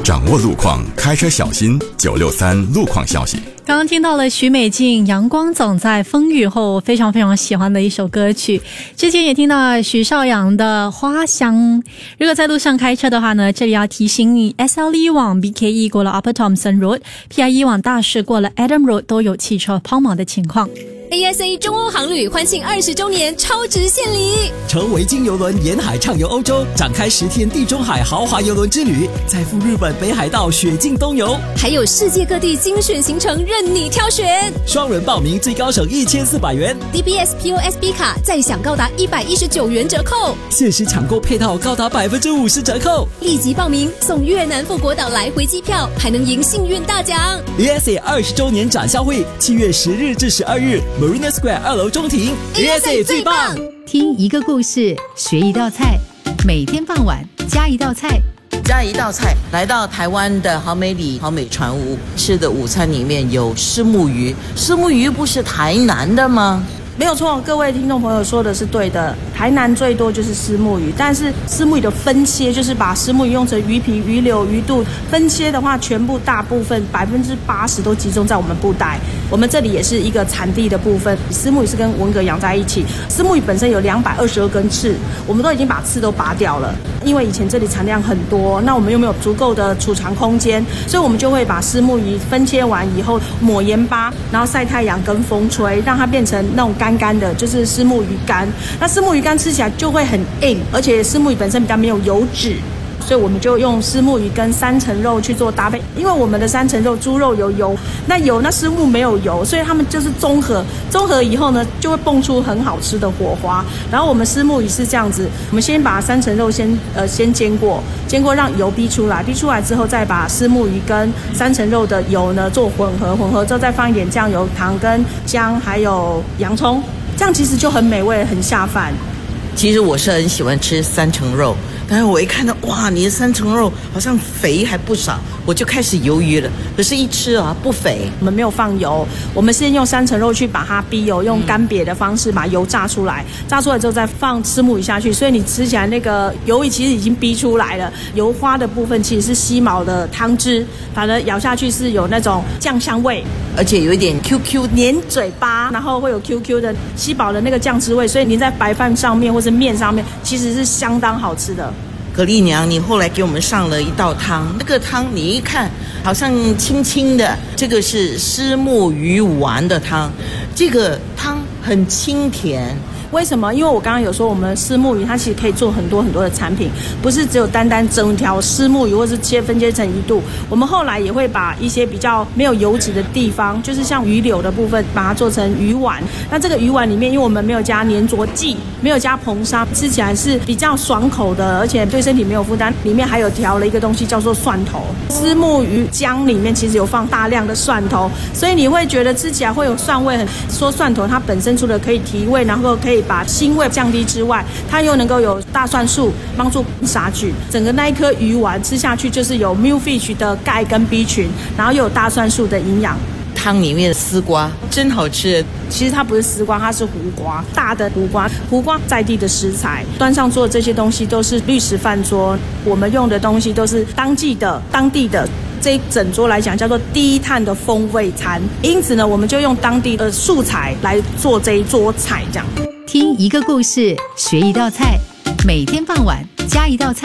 掌握路况，开车小心。963路况消息。 刚刚听到了许美静阳光总在风雨后，非常非常喜欢的一首歌曲。之前也听到许绍洋的花香。如果在路上开车的话呢，这里要提醒你 SL1 往 BKE 过了 Upper Thomson Road， PIE 往大市过了 Adam Road 都有汽车抛锚的情况。 ASA 中欧航旅欢庆20周年超值献礼， 乘维京邮轮沿海畅游欧洲，展开10天地中海豪华邮轮之旅，再赴日本北海道雪境东游， 还有世界各地精选行程任你挑选。 双人报名最高省1400元， DBS POSB 卡再享高达119元折扣， 限时抢购配套高达50%折扣， 立即报名送越南富国岛来回机票，还能赢幸运大奖。 ASA 20周年展销会7月10日至12日Marina Square 2楼中庭。 ASA 最棒， 听一个故事，学一道菜，每天傍晚加一道菜。 加一道菜，来到台湾的好美里好美船屋吃的午餐里面有虱目鱼。虱目鱼不是台南的吗？ 没有错，各位听众朋友说的是对的。台南最多就是虱目鱼，但是虱目鱼的分切就是把虱目鱼用成鱼皮、鱼柳、鱼肚分切的话，全部大部分80%都集中在我们布袋。我们这里也是一个产地的部分，虱目鱼是跟文蛤养在一起。虱目鱼本身有222根刺，我们都已经把刺都拔掉了，因为以前这里产量很多，那我们又没有足够的储藏空间，所以我们就会把虱目鱼分切完以后抹盐巴，然后晒太阳跟风吹，让它变成那种干干的，就是虱目鱼干。那虱目鱼干吃起来就会很硬，而且虱目鱼本身比较没有油脂，所以我们就用虱目鱼跟3层肉去做搭配。因为我们的3层肉猪肉有油，那虱目没有油，所以他们就是综合以后呢，就会蹦出很好吃的火花。然后我们虱目鱼是这样子，我们先把3层肉先煎过让油逼出来之后，再把虱目鱼跟3层肉的油呢做混合之后，再放一点酱油、糖跟姜还有洋葱，这样其实就很美味，很下饭。 其实我是很喜欢吃3层肉，但是我一看到哇，你的3层肉好像肥还不少，我就开始犹豫了。可是一吃啊，不肥。 我们没有放油，我们是用3层肉去把它逼油，用干煸的方式把油炸出来，炸出来之后再放虱目鱼下去，所以你吃起来那个油其实已经逼出来了。油花的部分其实是吸毛的汤汁，反而咬下去是有那种酱香味， 而且有一点 QQ 黏嘴巴，然后会有 QQ 的吸饱的那个酱汁味，所以你在白饭上面或是面上面其实是相当好吃的。 蛤蜊娘，你后来给我们上了一道汤，那个汤你一看好像清清的，这个是虱目鱼丸的汤，这个汤很清甜。 为什么？因为我刚刚有说，我们虱目鱼它其实可以做很多很多的产品，不是只有单整条虱目鱼或是分切成一肚。我们后来也会把一些比较没有油脂的地方，就是像鱼柳的部分，把它做成鱼丸。那这个鱼丸里面，因为我们没有加粘着剂，没有加硼砂，吃起来是比较爽口的，而且对身体没有负担。里面还有调了一个东西叫做蒜头，虱目鱼浆里面其实有放大量的蒜头，所以你会觉得吃起来会有蒜味。说蒜头它本身除了可以提味，然后可以把腥味降低之外，它又能够有大蒜素帮助杀菌。整个那一颗鱼丸吃下去就是有 milkfish 的钙跟 B 群，然后又有大蒜素的营养。 汤里面的丝瓜真好吃， 其实它不是丝瓜，它是胡瓜，大的胡瓜在地的食材，端上桌的这些东西都是绿石饭桌，我们用的东西都是当地的。这一整桌来讲叫做低碳的风味餐，因此呢，我们就用当地的素材来做这一桌菜，这样。 听一个故事，学一道菜，每天傍晚加一道菜。